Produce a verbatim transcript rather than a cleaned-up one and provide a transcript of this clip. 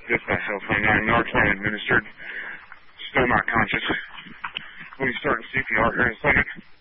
Dispatch Cell nine, Narcan administered. Still not conscious. We'll be starting C P R here in a second.